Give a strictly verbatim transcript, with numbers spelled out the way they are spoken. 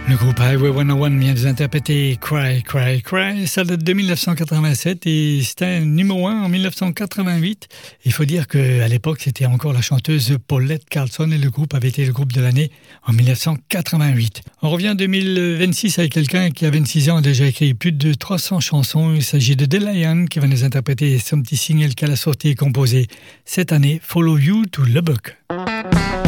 Le groupe Highway cent un vient de nous interpréter Cry, Cry, Cry. Ça date de dix-neuf cent quatre-vingt-sept et c'était un numéro un en dix-neuf cent quatre-vingt-huit. Il faut dire qu'à l'époque, c'était encore la chanteuse Paulette Carlson et le groupe avait été le groupe de l'année en dix-neuf cent quatre-vingt-huit. On revient en deux mille vingt-six avec quelqu'un qui à vingt-six ans a déjà écrit plus de trois cents chansons. Il s'agit de DeLion qui va nous interpréter son petit single qu'elle a sorti et composé cette année, Follow You to Lubbock.